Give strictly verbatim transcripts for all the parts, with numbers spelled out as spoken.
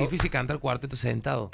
difícil cantar cuarteto sentado.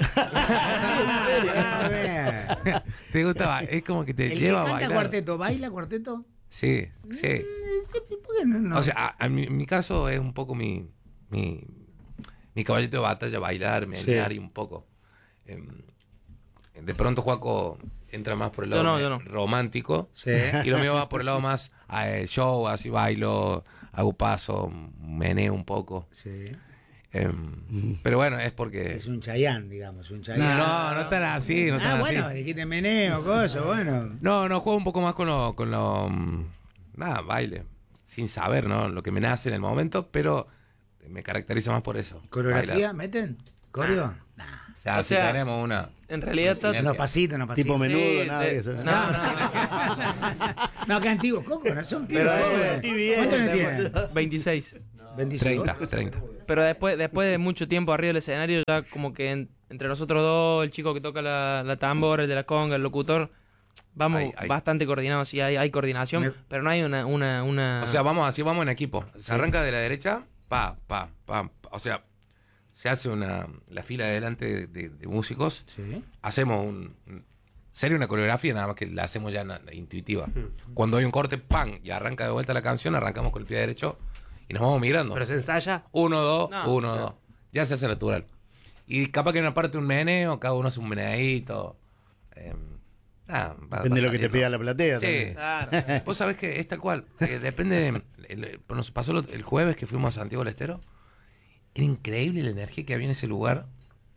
¿Te gustaba? Es como que te ¿El lleva que a canta bailar. cuarteto, baila cuarteto? Sí, sí. ¿Por qué no? no? O sea, a, a mi, mi caso es un poco mi, mi, mi caballito de batalla, bailar, menear Sí. y un poco. Eh, de pronto Juaco entra más por el lado Yo no, yo no. romántico. Sí. Y lo mío va por el lado más eh, show, así bailo, hago paso, meneo un poco. Sí. Eh, pero bueno, es porque... Es un Chayán, digamos, un Chayán. No, no tan así, no tan Ah, bueno, así. dijiste meneo, cosas, bueno. No, no, juego un poco más con lo, con lo... mm, Nada, baile. Sin saber, ¿no? Lo que me nace en el momento, pero me caracteriza más por eso. ¿Coreografía bailar. meten? ¿Coreo? Nah. O sea, O si sea, tenemos una... En realidad está... Sinergia. Unos pasitos, unos pasitos. Tipo menudo, Sí, nada de- de eso. No, no, no. No, que antiguos, Coco, no son pibes. Pero jóvenes. después- ¿Cuántos años tienen? veintiséis. veinticinco. treinta, treinta. Pero después, después de mucho tiempo arriba del escenario, ya como que en- entre nosotros dos, el chico que toca la, la tambora, el de la conga, el locutor, vamos Hay- hay- bastante coordinados, sí, hay, hay coordinación, Me- pero no hay una... una, una... O sea, vamos así, vamos en equipo. Se arranca de la derecha, pa, pa, pa. pa. O sea, se hace una la fila de delante de, de- de músicos. Sí. Hacemos un... un- sería una coreografía, nada más que la hacemos ya na- intuitiva. Cuando hay un corte, ¡pam! Y arranca de vuelta la canción, arrancamos con el pie derecho y nos vamos mirando. Pero se ensaya. Uno, dos, No, uno, no. dos. Ya se hace natural. Y capaz que en una parte un meneo, cada uno hace un meneadito. Eh, nada, va- Depende de va lo que te saliendo. pida la platea. Sí. también. Claro. Vos sabés que es tal cual. eh, depende. De, el- nos pasó lo- el jueves que fuimos a Santiago del Estero. Era increíble la energía que había en ese lugar.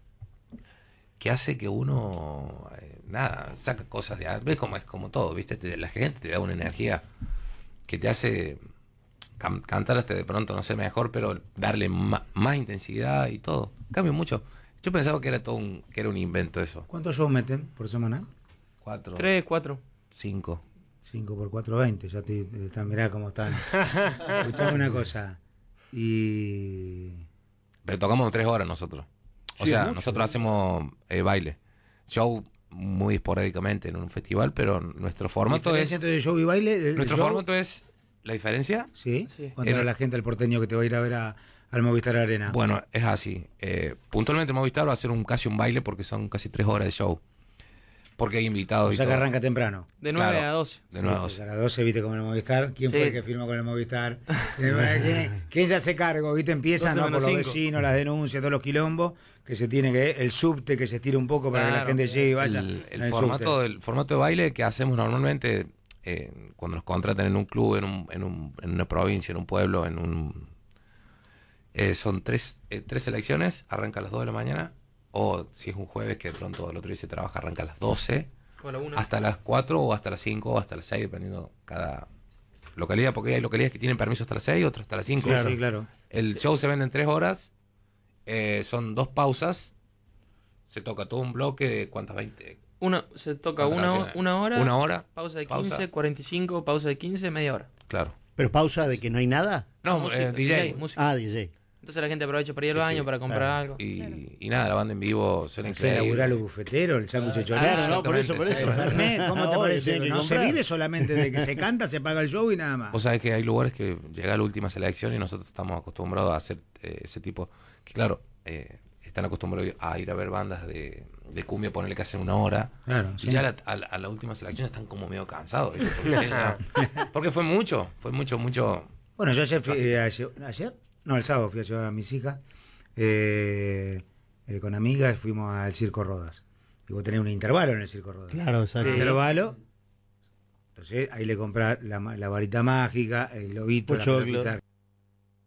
Que hace que uno. eh, nada, saca cosas de. Ves como es como todo, ¿viste? Te- la gente te da una energía que te hace can- cantar hasta de pronto, no sé, mejor, pero darle ma- más intensidad y todo. Cambia mucho. Yo pensaba que era todo un, que era un invento eso. ¿Cuántos shows meten por semana? Cuatro, Tres, cuatro. cinco. cinco por cuatro, veinte. Ya te, te- mirá cómo están. Escuchame una cosa. Y... Pero tocamos tres horas nosotros. O Sí, sea, mucho, nosotros ¿no? hacemos eh, baile. Show muy esporádicamente en un festival, pero nuestro formato ¿Diferencia es... entre show y baile? ¿El Nuestro show? formato es... ¿La diferencia? ¿Sí? Sí. ¿Cuánto era Era- la gente, el porteño que te va a ir a ver a- al Movistar Arena? Bueno, es así. Eh, puntualmente Movistar va a hacer un casi un baile porque son casi tres horas de show. Porque hay invitados O y sea que todo. arranca temprano. De nueve Claro. a doce. De nuevo. Sí, pues a las doce, viste, con el Movistar. ¿Quién fue Sí. el que firmó con el Movistar? ¿Quién, quién se hace cargo? ¿Viste? Empiezan, doce ¿no? Por menos los cinco. vecinos, las denuncias, todos los quilombos, que se tiene que... El subte que se estira un poco para que la Claro. gente llegue y vaya. El, el en el formato, subte. el formato de baile que hacemos normalmente eh, cuando nos contratan en un club, en, un, en, un, en una provincia, en un pueblo, en un eh, son tres, eh, tres selecciones, arranca a las dos de la mañana, o si es un jueves que de pronto el otro día se trabaja, arranca a las doce, O a la una. hasta las cuatro o hasta las cinco o hasta las seis, dependiendo cada localidad, porque hay localidades que tienen permiso hasta las seis, otras hasta las cinco. Sí, sí, claro. El show se vende en tres horas, eh, son dos pausas, se toca todo un bloque de cuántas, veinte. Una, se toca ¿Cuántas una, canciones? una hora, Una hora, pausa de pausa. quince, cuarenta y cinco, pausa de quince, media hora. claro. Pero pausa de que no hay nada. No, Música, eh, D J. música. Ah, D J. Entonces la gente aprovecha para ir al Sí, baño, sí, para comprar claro. algo. Y, y nada, la banda en vivo suena Se increíble. labura los bufeteros, el sándwich de chorizo. Claro, no, por eso, por eso. Fernet, ¿cómo te Obvio, parece? tienen que No se comprar. vive solamente de que se canta, se paga el show y nada más. Vos sabés que hay lugares que llega la última selección y nosotros estamos acostumbrados a hacer eh, ese tipo, que claro, eh, están acostumbrados a ir a ver bandas de, de cumbia, ponerle que hacen una hora, Claro, y sí. ya la- a, la, a la última selección están como medio cansados, ¿viste? Porque, sí, ya- porque fue mucho, fue mucho, mucho... Bueno, yo ayer, fui, eh, ayer, ayer, no, el sábado fui a llevar a mis hijas, eh, eh, con amigas fuimos al Circo Rodas. Y vos tenés un intervalo en el Circo Rodas. Claro, exacto. El intervalo, entonces ahí le comprás la, ma- la varita mágica, el lobito, la Pochoclo. pelotita